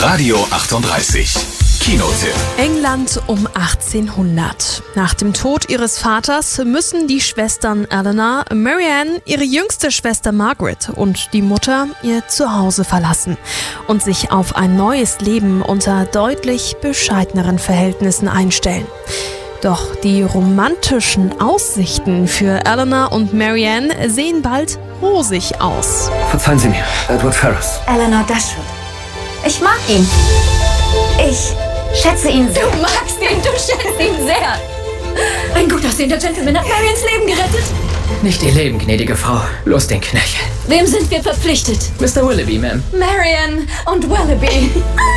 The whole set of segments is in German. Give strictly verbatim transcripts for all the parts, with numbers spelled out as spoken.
Radio achtunddreißig. Kinotipp. England um achtzehnhundert. Nach dem Tod ihres Vaters müssen die Schwestern Eleanor, Marianne, ihre jüngste Schwester Margaret und die Mutter ihr Zuhause verlassen und sich auf ein neues Leben unter deutlich bescheideneren Verhältnissen einstellen. Doch die romantischen Aussichten für Eleanor und Marianne sehen bald rosig aus. Verzeihen Sie mir, Edward Ferrars. Eleanor Dashwood. Ich mag ihn. Ich schätze ihn sehr. Du magst ihn, du schätzt ihn sehr. Ein gut aussehender Gentleman hat Marians Leben gerettet. Nicht Ihr Leben, gnädige Frau, bloß den Knöchel. Wem sind wir verpflichtet? Mister Willoughby, Ma'am. Marian und Willoughby.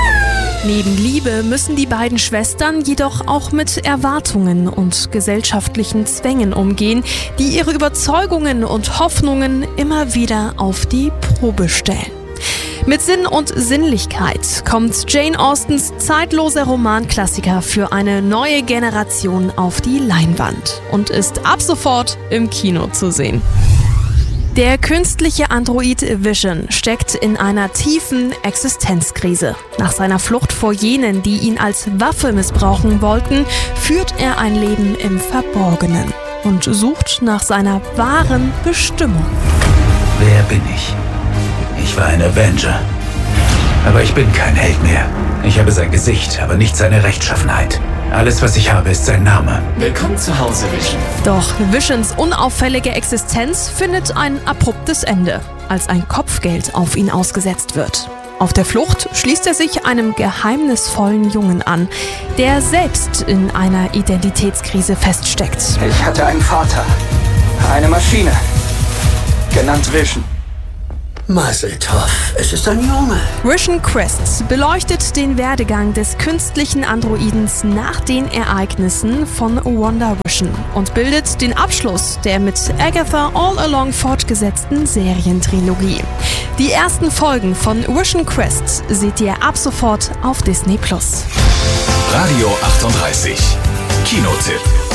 Neben Liebe müssen die beiden Schwestern jedoch auch mit Erwartungen und gesellschaftlichen Zwängen umgehen, die ihre Überzeugungen und Hoffnungen immer wieder auf die Probe stellen. Mit Sinn und Sinnlichkeit kommt Jane Austens zeitloser Romanklassiker für eine neue Generation auf die Leinwand und ist ab sofort im Kino zu sehen. Der künstliche Android Vision steckt in einer tiefen Existenzkrise. Nach seiner Flucht vor jenen, die ihn als Waffe missbrauchen wollten, führt er ein Leben im Verborgenen und sucht nach seiner wahren Bestimmung. Wer bin ich? Ich war ein Avenger. Aber ich bin kein Held mehr. Ich habe sein Gesicht, aber nicht seine Rechtschaffenheit. Alles, was ich habe, ist sein Name. Willkommen zu Hause, Vision. Doch Visions unauffällige Existenz findet ein abruptes Ende, als ein Kopfgeld auf ihn ausgesetzt wird. Auf der Flucht schließt er sich einem geheimnisvollen Jungen an, der selbst in einer Identitätskrise feststeckt. Ich hatte einen Vater. Eine Maschine. Genannt Vision. Maseltoff, es ist ein Junge. Vision Quest beleuchtet den Werdegang des künstlichen Androidens nach den Ereignissen von WandaVision und bildet den Abschluss der mit Agatha All Along fortgesetzten Serientrilogie. Die ersten Folgen von Vision Quest seht ihr ab sofort auf Disney Plus. Radio achtunddreißig. Kinotipp.